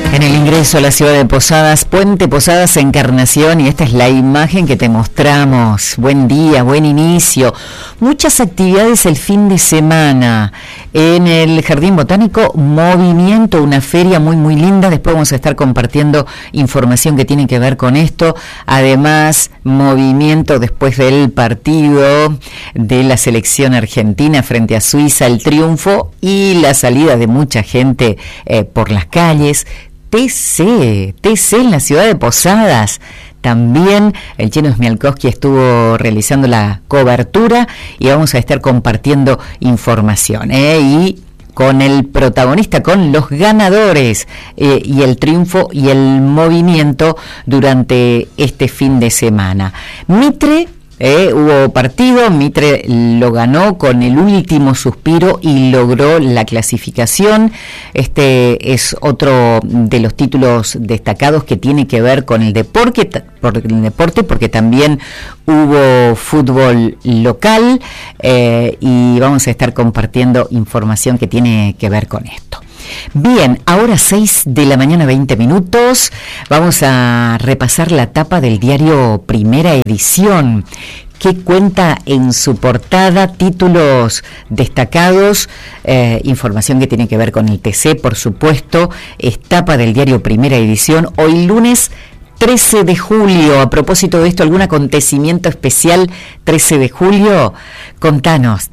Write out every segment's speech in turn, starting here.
En el ingreso a la ciudad de Posadas, Puente Posadas Encarnación, y esta es la imagen que te mostramos. Buen día, buen inicio. Muchas actividades el fin de semana. En el Jardín Botánico, movimiento, una feria muy linda. Después vamos a estar compartiendo información que tiene que ver con esto. Además, movimiento después del partido de la selección argentina frente a Suiza, el triunfo y la salida de mucha gente por las calles. TC en la ciudad de Posadas. También el Chino Smialkowski estuvo realizando la cobertura y vamos a estar compartiendo información, y con el protagonista, con los ganadores, y el triunfo y el movimiento durante este fin de semana. Mitre, hubo partido, Mitre lo ganó con el último suspiro y logró la clasificación. Este es otro de los títulos destacados que tiene que ver con el deporte, porque también hubo fútbol local, y vamos a estar compartiendo información que tiene que ver con esto. Bien, ahora 6 de la mañana, 20 minutos. Vamos a repasar la tapa del diario Primera Edición, que cuenta en su portada títulos destacados, información que tiene que ver con el TC, por supuesto. Es tapa del diario Primera Edición, hoy lunes 13 de julio. A propósito de esto, ¿algún acontecimiento especial 13 de julio? Contanos,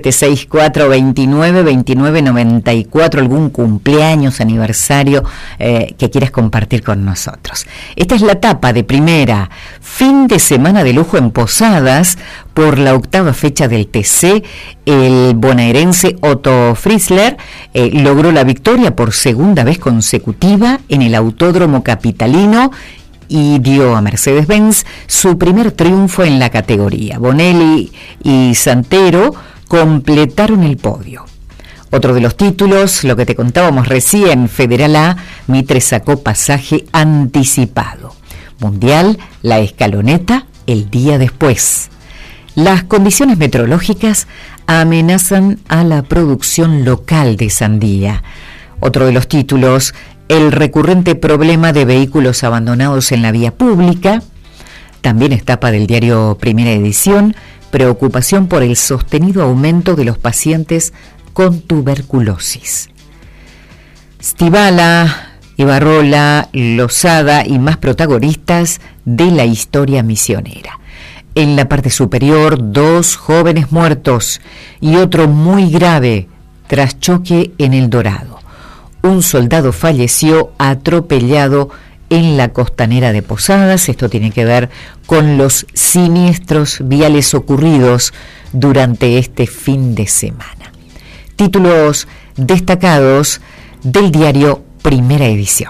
3764-292994, algún cumpleaños, aniversario que quieras compartir con nosotros. Esta es la tapa de Primera. Fin de semana de lujo en Posadas por la 8ª fecha del TC. El bonaerense Otto Frizzler logró la victoria por segunda vez consecutiva en el Autódromo Capitalino y dio a Mercedes-Benz su primer triunfo en la categoría. Bonelli y Santero completaron el podio. Otro de los títulos, lo que te contábamos recién, Federal A, Mitre sacó pasaje anticipado. Mundial, la escaloneta el día después. Las condiciones meteorológicas amenazan a la producción local de sandía. Otro de los títulos, el recurrente problema de vehículos abandonados en la vía pública. También es tapa del diario Primera Edición, preocupación por el sostenido aumento de los pacientes con tuberculosis. Stivala, Ibarrola, Lozada y más protagonistas de la historia misionera. En la parte superior, 2 jóvenes muertos y otro muy grave tras choque en El Dorado. Un soldado falleció atropellado en la costanera de Posadas. Esto tiene que ver con los siniestros viales ocurridos durante este fin de semana. Títulos destacados del diario Primera Edición.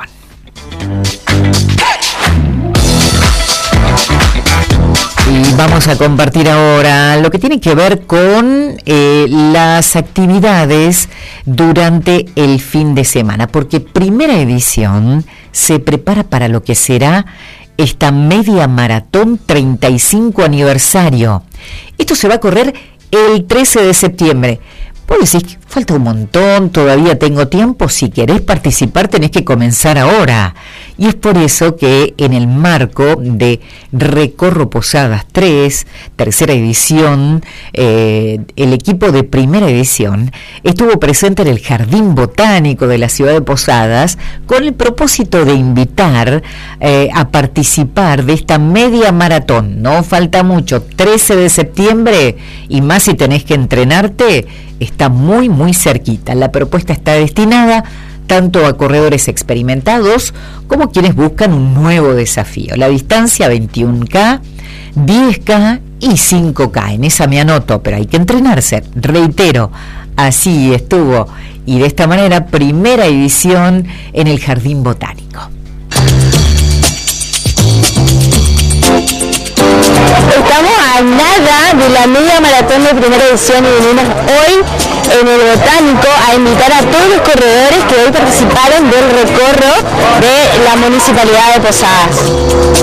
Y vamos a compartir ahora lo que tiene que ver con las actividades durante el fin de semana, porque Primera Edición se prepara para lo que será esta media maratón 35 aniversario. Esto se va a correr el 13 de septiembre. Vos decís, falta un montón, todavía tengo tiempo. Si querés participar tenés que comenzar ahora. Y es por eso que en el marco de Recorro Posadas 3, tercera edición, el equipo de Primera Edición estuvo presente en el Jardín Botánico de la ciudad de Posadas con el propósito de invitar a participar de esta media maratón. No falta mucho, 13 de septiembre, y más si tenés que entrenarte, está muy cerquita. La propuesta está destinada tanto a corredores experimentados como quienes buscan un nuevo desafío. La distancia 21K, 10K y 5K. En esa me anoto, pero hay que entrenarse. Reitero, así estuvo. Y de esta manera, Primera Edición en el Jardín Botánico. Estamos a nada de la media maratón de Primera Edición y venimos hoy en el Botánico a invitar a todos los corredores que hoy participaron del recorro de la Municipalidad de Posadas.